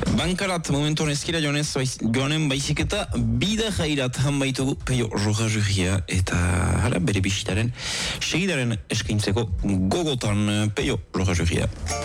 Bankarat momentu honezkira joanen baizik eta bida jairat hanbaitugu Peio Roja Juria eta hala bere bisitaren segidaren eskaintzeko gogotan Peio Roja Juria.